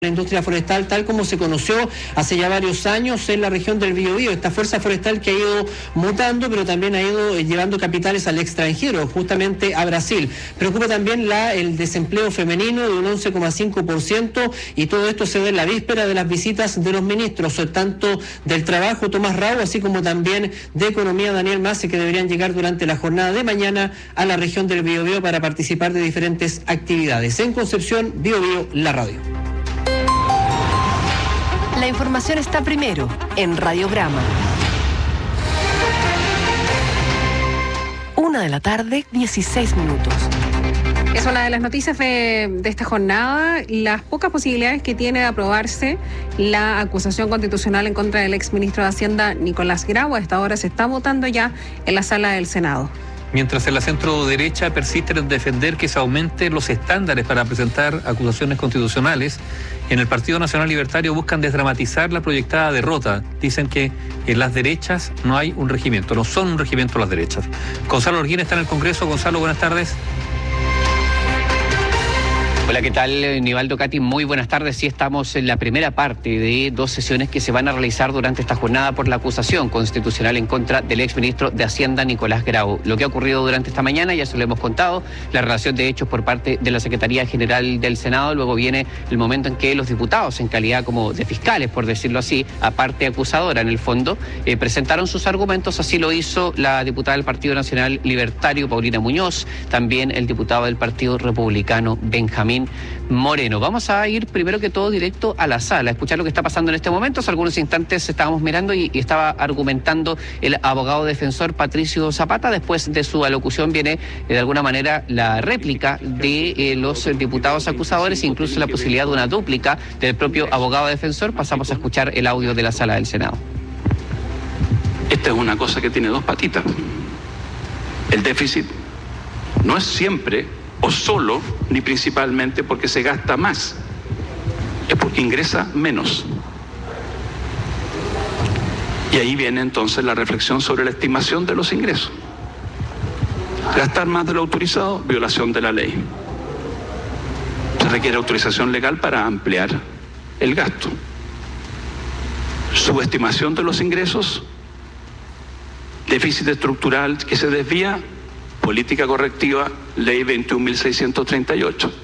La industria forestal tal como se conoció hace ya varios años en la región del Biobío, esta fuerza forestal que ha ido mutando, pero también ha ido llevando capitales al extranjero, justamente a Brasil. Preocupa también el desempleo femenino de un 11,5%, y todo esto se da en la víspera de las visitas de los ministros, tanto del Trabajo, Tomás Rau, así como también de Economía, Daniel Masse, que deberían llegar durante la jornada de mañana a la región del Biobío para participar de diferentes actividades. En Concepción, Biobío, la radio. La información está primero en Radiograma. 1:16 p.m. Es una de las noticias de esta jornada, las pocas posibilidades que tiene de aprobarse la acusación constitucional en contra del exministro de Hacienda, Nicolás Grau. A esta hora se está votando ya en la sala del Senado. Mientras en la centro-derecha persisten en defender que se aumenten los estándares para presentar acusaciones constitucionales, en el Partido Nacional Libertario buscan desdramatizar la proyectada derrota. Dicen que en las derechas no hay un regimiento, no son un regimiento las derechas. Gonzalo Holguín está en el Congreso. Gonzalo, buenas tardes. Hola, ¿qué tal? Nivaldo, Katy, muy buenas tardes. Sí, estamos en la primera parte de dos sesiones que se van a realizar durante esta jornada por la acusación constitucional en contra del exministro de Hacienda, Nicolás Grau. Lo que ha ocurrido durante esta mañana, ya se lo hemos contado, la relación de hechos por parte de la Secretaría General del Senado. Luego viene el momento en que los diputados, en calidad como de fiscales, por decirlo así, aparte acusadora en el fondo, presentaron sus argumentos. Así lo hizo la diputada del Partido Nacional Libertario, Paulina Muñoz, también el diputado del Partido Republicano, Benjamín Moreno. Vamos a ir primero que todo directo a la sala, a escuchar lo que está pasando en este momento. Hace algunos instantes estábamos mirando y estaba argumentando el abogado defensor Patricio Zapata. Después de su alocución viene de alguna manera la réplica de los diputados acusadores, incluso la posibilidad de una dúplica del propio abogado defensor. Pasamos a escuchar el audio de la sala del Senado. Esta es una cosa que tiene dos patitas. El déficit no es siempre o solo, ni principalmente porque se gasta más, es porque ingresa menos. Y ahí viene entonces la reflexión sobre la estimación de los ingresos. Gastar más de lo autorizado, violación de la ley. Se requiere autorización legal para ampliar el gasto. Subestimación de los ingresos, déficit estructural que se desvía, política correctiva, ley 21.638.